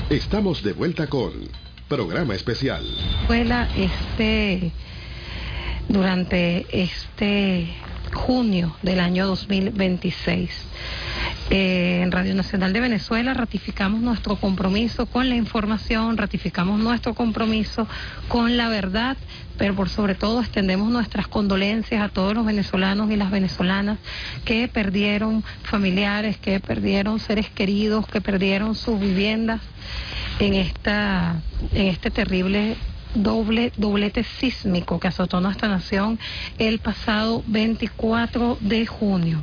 Estamos de vuelta con Programa Especial. Durante junio del año 2026. En Radio Nacional de Venezuela ratificamos nuestro compromiso con la información, ratificamos nuestro compromiso con la verdad, pero por sobre todo extendemos nuestras condolencias a todos los venezolanos y las venezolanas que perdieron familiares, que perdieron seres queridos, que perdieron sus viviendas en este terrible doblete sísmico que azotó nuestra nación el pasado 24 de junio.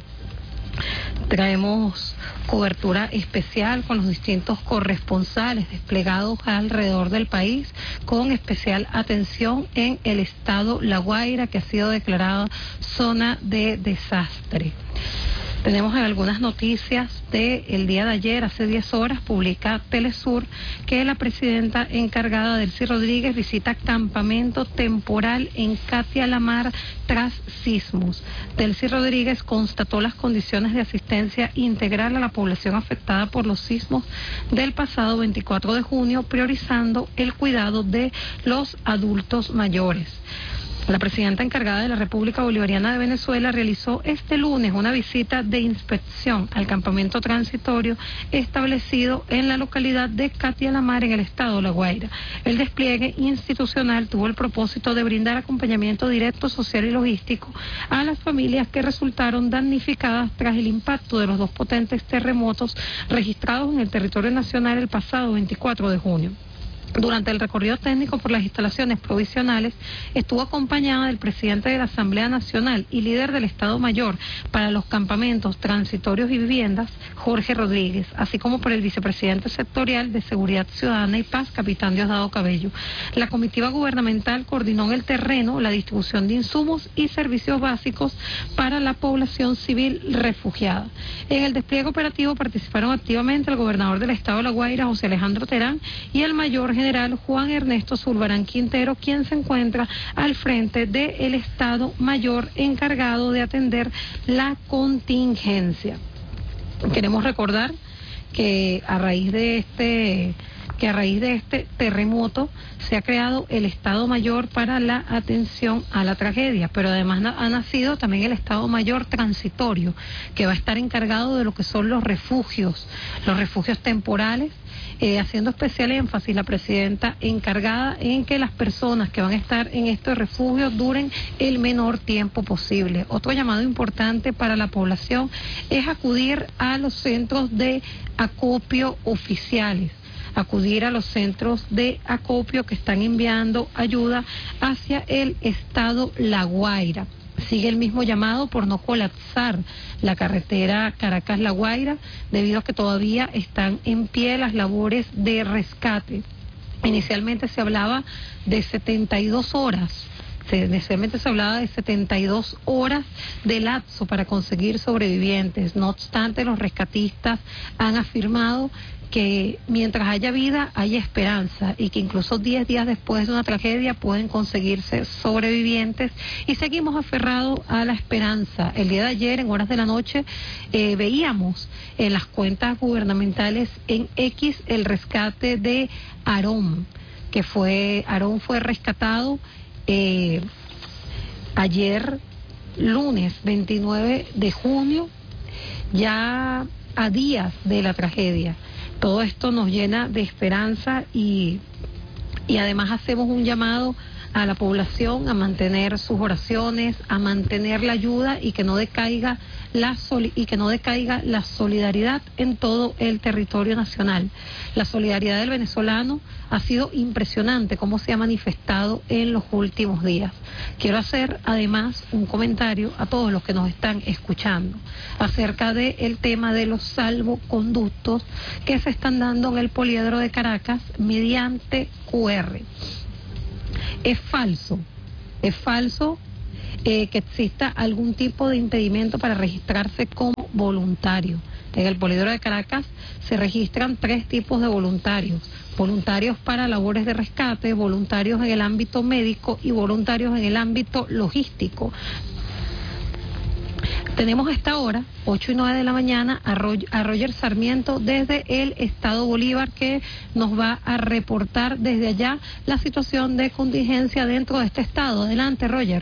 Traemos cobertura especial con los distintos corresponsales desplegados alrededor del país, con especial atención en el estado La Guaira, que ha sido declarada zona de desastre. Tenemos algunas noticias del día de ayer, hace 10 horas, publica Telesur que la presidenta encargada, Delcy Rodríguez, visita campamento temporal en Catia La Mar tras sismos. Delcy Rodríguez constató las condiciones de asistencia integral a la población afectada por los sismos del pasado 24 de junio, priorizando el cuidado de los adultos mayores. La presidenta encargada de la República Bolivariana de Venezuela realizó este lunes una visita de inspección al campamento transitorio establecido en la localidad de Catia La Mar, en el estado de La Guaira. El despliegue institucional tuvo el propósito de brindar acompañamiento directo, social y logístico a las familias que resultaron damnificadas tras el impacto de los dos potentes terremotos registrados en el territorio nacional el pasado 24 de junio. Durante el recorrido técnico por las instalaciones provisionales, estuvo acompañada del presidente de la Asamblea Nacional y líder del Estado Mayor para los campamentos transitorios y viviendas, Jorge Rodríguez, así como por el vicepresidente sectorial de Seguridad Ciudadana y Paz, capitán Diosdado Cabello. La comitiva gubernamental coordinó en el terreno la distribución de insumos y servicios básicos para la población civil refugiada. En el despliegue operativo participaron activamente el gobernador del Estado de La Guaira, José Alejandro Terán, y el mayor general Juan Ernesto Zulbarán Quintero, quien se encuentra al frente del Estado Mayor encargado de atender la contingencia. Queremos recordar que a raíz de este terremoto se ha creado el Estado Mayor para la atención a la tragedia, pero además ha nacido también el Estado Mayor transitorio, que va a estar encargado de lo que son los refugios temporales, haciendo especial énfasis la presidenta encargada en que las personas que van a estar en estos refugios duren el menor tiempo posible. Otro llamado importante para la población es acudir a los centros de acopio oficiales, acudir a los centros de acopio que están enviando ayuda hacia el estado La Guaira. Sigue el mismo llamado por no colapsar la carretera Caracas-La Guaira, debido a que todavía están en pie las labores de rescate. Inicialmente se hablaba de 72 horas. Inicialmente se hablaba de 72 horas de lapso para conseguir sobrevivientes. No obstante, los rescatistas han afirmado que mientras haya vida, hay esperanza, y que incluso 10 días después de una tragedia pueden conseguirse sobrevivientes, y seguimos aferrados a la esperanza. El día de ayer, en horas de la noche, veíamos en las cuentas gubernamentales en X el rescate de Aarón, Aarón fue rescatado ayer, lunes 29 de junio, ya a días de la tragedia. Todo esto nos llena de esperanza y además hacemos un llamado a la población a mantener sus oraciones, a mantener la ayuda y que no decaiga la solidaridad en todo el territorio nacional. La solidaridad del venezolano ha sido impresionante cómo se ha manifestado en los últimos días. Quiero hacer además un comentario a todos los que nos están escuchando acerca del tema de los salvoconductos que se están dando en el poliedro de Caracas mediante QR. Es falso que exista algún tipo de impedimento para registrarse como voluntario. En el poliedro de Caracas se registran 3 tipos de voluntarios: voluntarios para labores de rescate, voluntarios en el ámbito médico y voluntarios en el ámbito logístico. Tenemos a esta hora, 8:09 de la mañana, a Roger Sarmiento desde el Estado Bolívar, que nos va a reportar desde allá la situación de contingencia dentro de este estado. Adelante, Roger.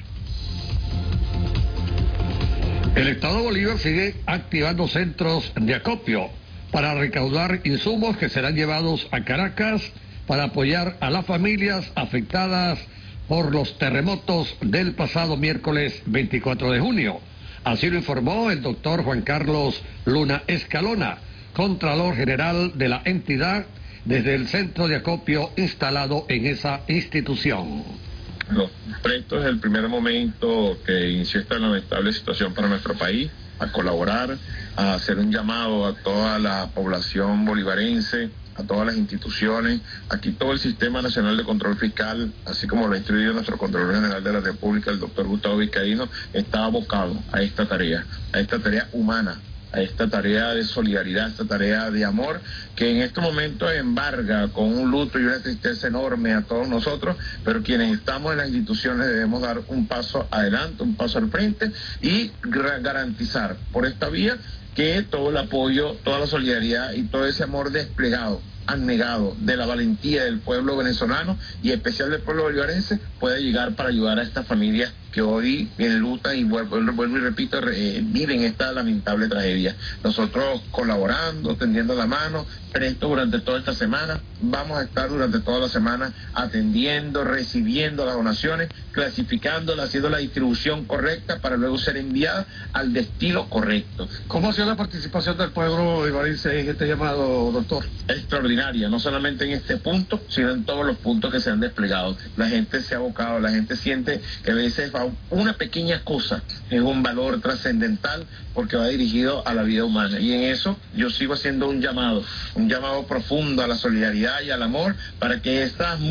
El Estado Bolívar sigue activando centros de acopio para recaudar insumos que serán llevados a Caracas para apoyar a las familias afectadas por los terremotos del pasado miércoles 24 de junio. Así lo informó el doctor Juan Carlos Luna Escalona, Contralor General de la entidad, desde el centro de acopio instalado en esa institución. Los presto desde el primer momento que inició esta lamentable situación para nuestro país, a colaborar, a hacer un llamado a toda la población bolivarense, a todas las instituciones. Aquí todo el Sistema Nacional de Control Fiscal, así como lo ha instruido nuestro Contralor General de la República, el doctor Gustavo Vizcaíno, está abocado a esta tarea humana, a esta tarea de solidaridad, a esta tarea de amor, que en estos momentos embarga con un luto y una tristeza enorme a todos nosotros, pero quienes estamos en las instituciones debemos dar un paso adelante, un paso al frente y garantizar por esta vía que todo el apoyo, toda la solidaridad y todo ese amor desplegado, abnegado de la valentía del pueblo venezolano y especial del pueblo bolivarense puede llegar para ayudar a estas familias que hoy enlutan y vuelvo y repito, viven esta lamentable tragedia. Nosotros colaborando, tendiendo la mano, presto durante toda esta semana, vamos a estar durante toda la semana atendiendo, recibiendo las donaciones, clasificándolas, haciendo la distribución correcta para luego ser enviada al destino correcto. ¿Cómo ha sido la participación del pueblo bolivarense en este llamado, doctor? Extraordinaria, no solamente en este punto, sino en todos los puntos que se han desplegado. La gente se ha abocado, la gente siente que a veces una pequeña cosa es un valor trascendental porque va dirigido a la vida humana, y en eso yo sigo haciendo un llamado profundo a la solidaridad y al amor para que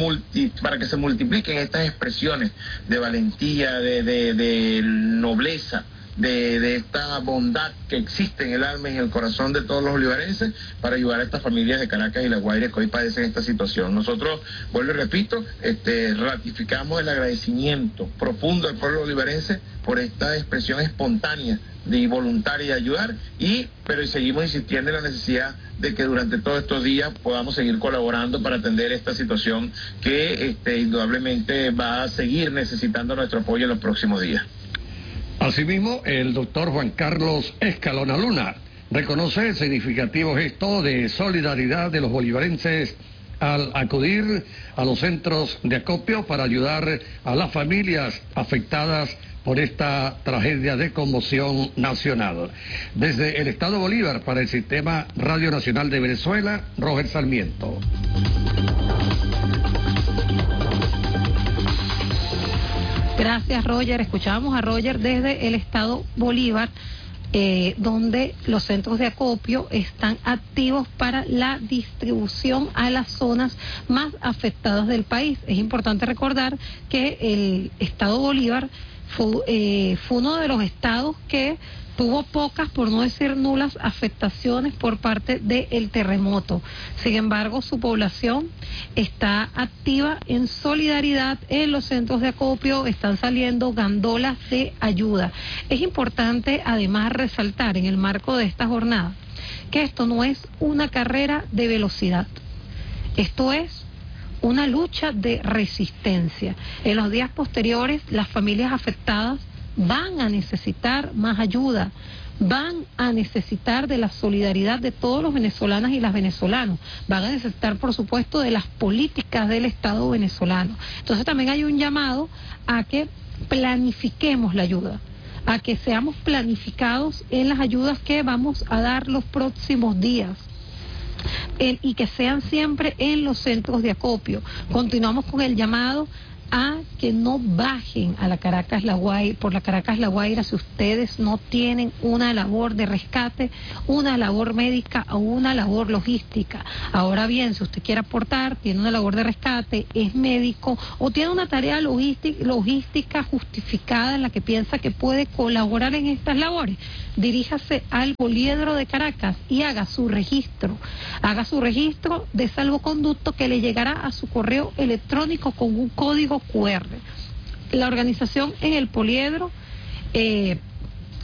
se multipliquen estas expresiones de valentía, de nobleza, de esta bondad que existe en el alma y en el corazón de todos los bolivarenses para ayudar a estas familias de Caracas y La Guaira que hoy padecen esta situación. Nosotros, vuelvo y repito, ratificamos el agradecimiento profundo al pueblo bolivarense por esta expresión espontánea y voluntaria de ayudar, pero seguimos insistiendo en la necesidad de que durante todos estos días podamos seguir colaborando para atender esta situación que indudablemente va a seguir necesitando nuestro apoyo en los próximos días. Asimismo, el doctor Juan Carlos Escalona Luna reconoce el significativo gesto de solidaridad de los bolivarenses al acudir a los centros de acopio para ayudar a las familias afectadas por esta tragedia de conmoción nacional. Desde el Estado Bolívar, para el Sistema Radio Nacional de Venezuela, Roger Sarmiento. Gracias, Roger. Escuchábamos a Roger desde el Estado Bolívar, donde los centros de acopio están activos para la distribución a las zonas más afectadas del país. Es importante recordar que el Estado Bolívar fue uno de los estados que tuvo pocas, por no decir nulas, afectaciones por parte del terremoto. Sin embargo, su población está activa en solidaridad en los centros de acopio, están saliendo gandolas de ayuda. Es importante además resaltar en el marco de esta jornada que esto no es una carrera de velocidad, esto es una lucha de resistencia. En los días posteriores, las familias afectadas van a necesitar más ayuda, van a necesitar de la solidaridad de todos los venezolanas y las venezolanos, van a necesitar, por supuesto, de las políticas del Estado venezolano. Entonces también hay un llamado a que planifiquemos la ayuda, a que seamos planificados en las ayudas que vamos a dar los próximos días. Y que sean siempre en los centros de acopio. Continuamos con el llamado a que no bajen a la Caracas La Guaira, por la Caracas La Guaira, si ustedes no tienen una labor de rescate, una labor médica o una labor logística. Ahora bien, si usted quiere aportar, tiene una labor de rescate, es médico o tiene una tarea logística justificada en la que piensa que puede colaborar en estas labores, diríjase al Poliedro de Caracas y haga su registro de salvoconducto que le llegará a su correo electrónico con un código QR. La organización en el Poliedro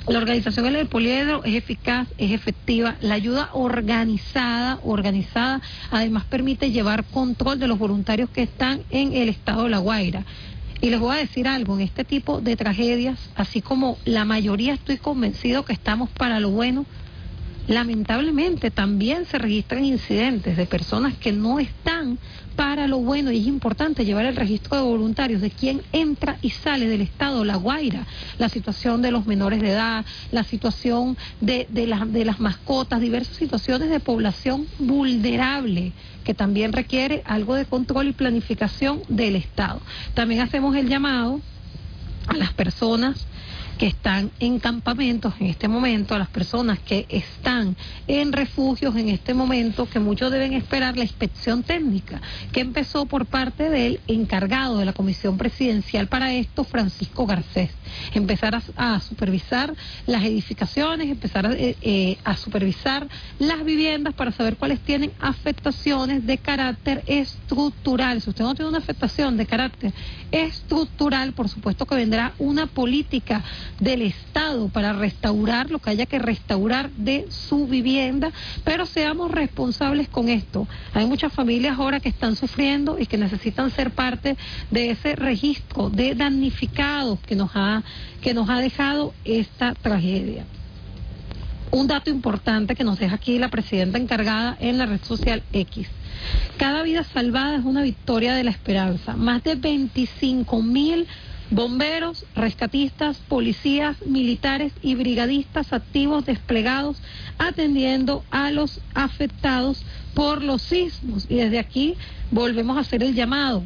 La organización en el poliedro es eficaz, es efectiva. La ayuda organizada, además permite llevar control de los voluntarios que están en el estado de La Guaira. Y les voy a decir algo, en este tipo de tragedias, así como la mayoría estoy convencido que estamos para lo bueno, lamentablemente también se registran incidentes de personas que no están para lo bueno, y es importante llevar el registro de voluntarios de quién entra y sale del estado La Guaira, la situación de los menores de edad, la situación de las mascotas, diversas situaciones de población vulnerable que también requiere algo de control y planificación del Estado. También hacemos el llamado a las personas que están en campamentos en este momento, a las personas que están en refugios en este momento, que muchos deben esperar la inspección técnica, que empezó por parte del encargado de la Comisión Presidencial para esto, Francisco Garcés. Empezar a supervisar las edificaciones, empezar a supervisar las viviendas para saber cuáles tienen afectaciones de carácter estructural. Si usted no tiene una afectación de carácter estructural, por supuesto que vendrá una política del Estado para restaurar lo que haya que restaurar de su vivienda, pero seamos responsables con esto. Hay muchas familias ahora que están sufriendo y que necesitan ser parte de ese registro de damnificados que nos ha dejado esta tragedia. Un dato importante que nos deja aquí la presidenta encargada en la red social X. Cada vida salvada es una victoria de la esperanza. Más de 25.000 bomberos, rescatistas, policías, militares y brigadistas activos desplegados atendiendo a los afectados por los sismos. Y desde aquí volvemos a hacer el llamado.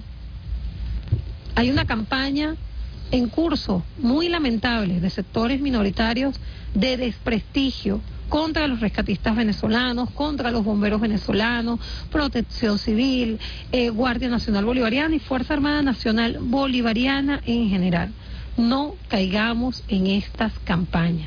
Hay una campaña en curso muy lamentable de sectores minoritarios de desprestigio contra los rescatistas venezolanos, contra los bomberos venezolanos, Protección Civil, Guardia Nacional Bolivariana y Fuerza Armada Nacional Bolivariana en general. No caigamos en estas campañas.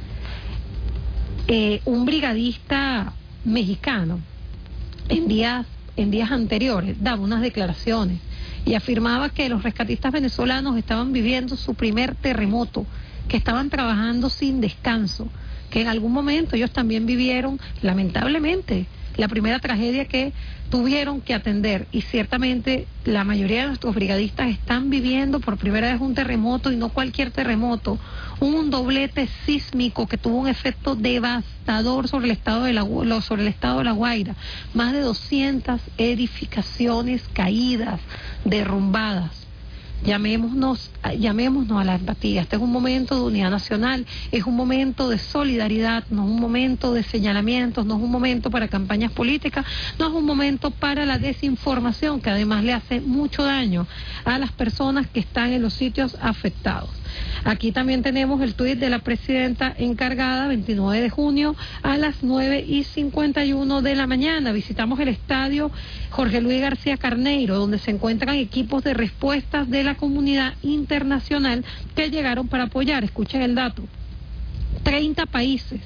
Un brigadista mexicano en días anteriores daba unas declaraciones y afirmaba que los rescatistas venezolanos estaban viviendo su primer terremoto, que estaban trabajando sin descanso, que en algún momento ellos también vivieron, lamentablemente, la primera tragedia que tuvieron que atender, y ciertamente la mayoría de nuestros brigadistas están viviendo por primera vez un terremoto, y no cualquier terremoto, un doblete sísmico que tuvo un efecto devastador sobre el estado de La Guaira, más de 200 edificaciones caídas, derrumbadas. Llamémonos a la empatía. Este es un momento de unidad nacional, es un momento de solidaridad, no es un momento de señalamientos, no es un momento para campañas políticas, no es un momento para la desinformación, que además le hace mucho daño a las personas que están en los sitios afectados. Aquí también tenemos el tuit de la presidenta encargada, 29 de junio a las 9:51 de la mañana. Visitamos el estadio Jorge Luis García Carneiro, donde se encuentran equipos de respuestas de la comunidad internacional que llegaron para apoyar. Escuchen el dato: 30 países,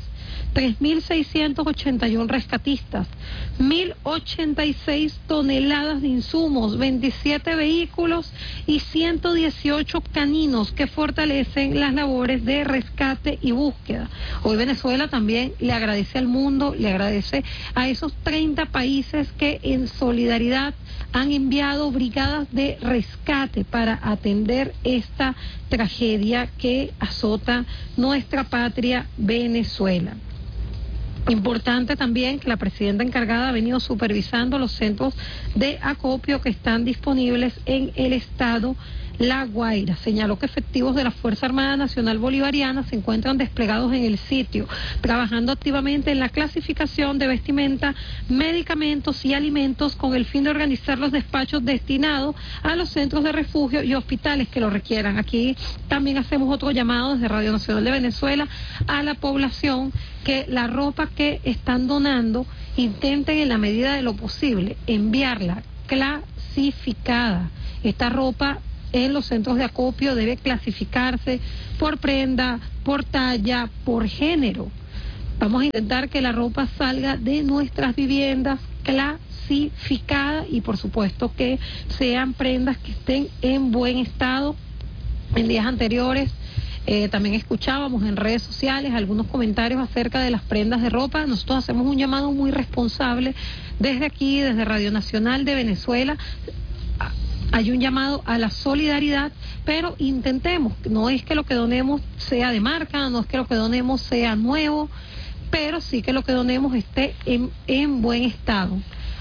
3.681 rescatistas, 1.086 toneladas de insumos, 27 vehículos y 118 caninos que fortalecen las labores de rescate y búsqueda. Hoy Venezuela también le agradece al mundo, le agradece a esos 30 países que en solidaridad han enviado brigadas de rescate para atender esta tragedia que azota nuestra patria Venezuela. Importante también que la presidenta encargada ha venido supervisando los centros de acopio que están disponibles en el estado La Guaira. Señaló que efectivos de la Fuerza Armada Nacional Bolivariana se encuentran desplegados en el sitio, trabajando activamente en la clasificación de vestimenta, medicamentos y alimentos con el fin de organizar los despachos destinados a los centros de refugio y hospitales que lo requieran. Aquí también hacemos otro llamado desde Radio Nacional de Venezuela a la población que la ropa que están donando intenten en la medida de lo posible enviarla clasificada. Esta ropa en los centros de acopio debe clasificarse por prenda, por talla, por género. Vamos a intentar que la ropa salga de nuestras viviendas clasificada y por supuesto que sean prendas que estén en buen estado. En días anteriores También escuchábamos en redes sociales algunos comentarios acerca de las prendas de ropa. Nosotros hacemos un llamado muy responsable desde aquí, desde Radio Nacional de Venezuela. Hay un llamado a la solidaridad, pero intentemos, no es que lo que donemos sea de marca, no es que lo que donemos sea nuevo, pero sí que lo que donemos esté en buen estado.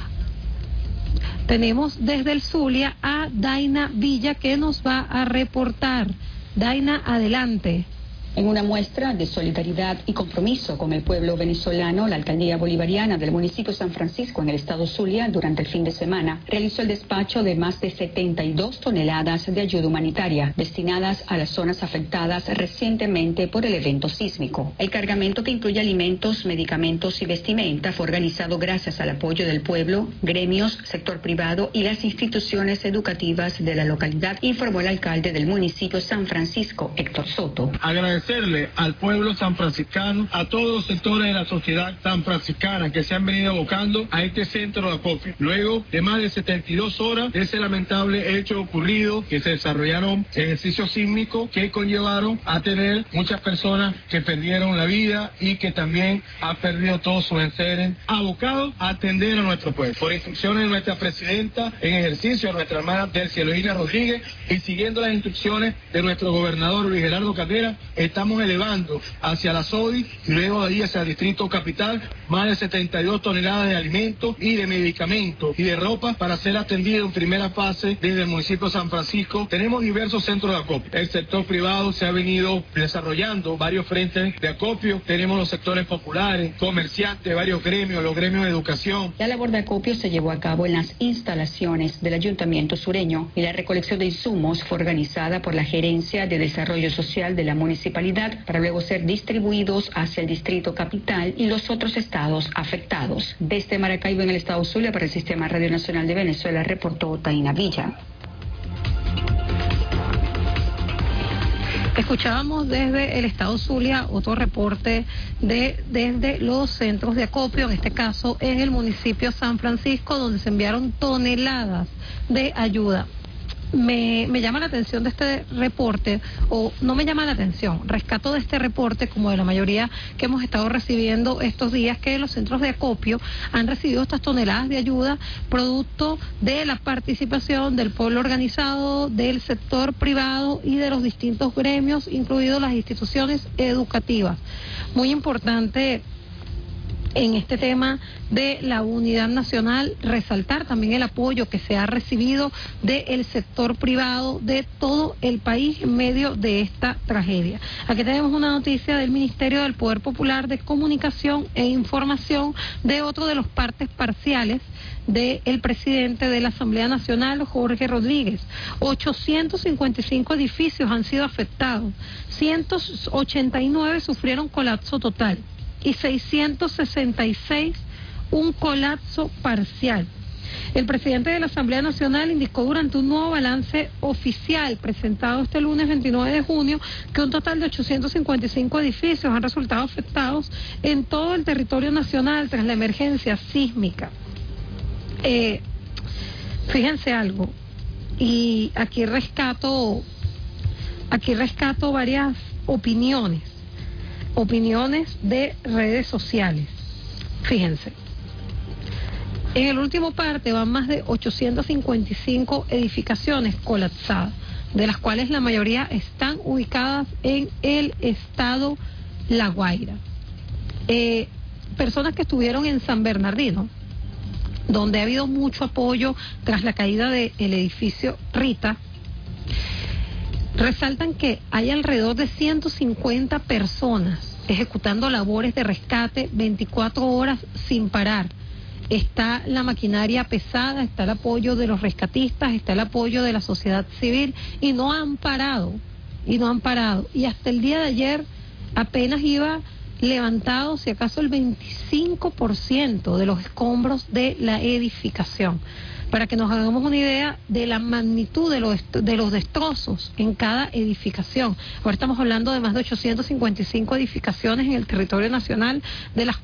Tenemos desde el Zulia a Daina Villa que nos va a reportar. Daina, adelante. En una muestra de solidaridad y compromiso con el pueblo venezolano, la alcaldía bolivariana del municipio San Francisco en el estado Zulia, durante el fin de semana, realizó el despacho de más de 72 toneladas de ayuda humanitaria destinadas a las zonas afectadas recientemente por el evento sísmico. El cargamento, que incluye alimentos, medicamentos y vestimenta, fue organizado gracias al apoyo del pueblo, gremios, sector privado y las instituciones educativas de la localidad, informó el alcalde del municipio San Francisco, Héctor Soto. Agradecerle al pueblo sanfranciscano, a todos los sectores de la sociedad sanfranciscana que se han venido abocando a este centro de acopio. Luego de más de 72 horas de ese lamentable hecho ocurrido, que se desarrollaron ejercicios sísmicos que conllevaron a tener muchas personas que perdieron la vida y que también han perdido todos sus enseres, abocados a atender a nuestro pueblo. Por instrucciones de nuestra presidenta en ejercicio, nuestra hermana Delcia Eloína Rodríguez, y siguiendo las instrucciones de nuestro gobernador Luis Gerardo Caldera, estamos elevando hacia la SODI y luego de ahí hacia el distrito capital más de 72 toneladas de alimentos y de medicamentos y de ropa para ser atendido en primera fase desde el municipio de San Francisco. Tenemos diversos centros de acopio. El sector privado se ha venido desarrollando varios frentes de acopio. Tenemos los sectores populares, comerciantes, varios gremios, los gremios de educación. La labor de acopio se llevó a cabo en las instalaciones del Ayuntamiento Sureño y la recolección de insumos fue organizada por la Gerencia de Desarrollo Social de la municipalidad para luego ser distribuidos hacia el distrito capital y los otros estados afectados. Desde Maracaibo, en el estado Zulia, para el Sistema Radio Nacional de Venezuela, reportó Daina Villa. Escuchábamos desde el estado Zulia otro reporte desde los centros de acopio, en este caso en el municipio San Francisco, donde se enviaron toneladas de ayuda. Me llama la atención de este reporte, o no me llama la atención, rescato de este reporte, como de la mayoría que hemos estado recibiendo estos días, que los centros de acopio han recibido estas toneladas de ayuda producto de la participación del pueblo organizado, del sector privado y de los distintos gremios, incluidos las instituciones educativas. Muy importante en este tema de la unidad nacional, resaltar también el apoyo que se ha recibido del sector privado de todo el país en medio de esta tragedia. Aquí tenemos una noticia del Ministerio del Poder Popular de Comunicación e Información de otro de los partes parciales del presidente de la Asamblea Nacional, Jorge Rodríguez. 855 edificios han sido afectados, 189 sufrieron colapso total y 666 un colapso parcial. El presidente de la Asamblea Nacional indicó durante un nuevo balance oficial presentado este lunes 29 de junio que un total de 855 edificios han resultado afectados en todo el territorio nacional tras la emergencia sísmica. Fíjense algo, y aquí rescato varias opiniones de redes sociales. Fíjense, en el último parte van más de 855 edificaciones colapsadas, de las cuales la mayoría están ubicadas en el estado La Guaira. Personas que estuvieron en San Bernardino, donde ha habido mucho apoyo tras la caída del edificio Rita, resaltan que hay alrededor de 150 personas ejecutando labores de rescate 24 horas sin parar. Está la maquinaria pesada, está el apoyo de los rescatistas, está el apoyo de la sociedad civil y no han parado. Y hasta el día de ayer apenas iba levantado, si acaso, el 25% de los escombros de la edificación. Para que nos hagamos una idea de la magnitud de los destrozos en cada edificación. Ahora estamos hablando de más de 855 edificaciones en el territorio nacional, de las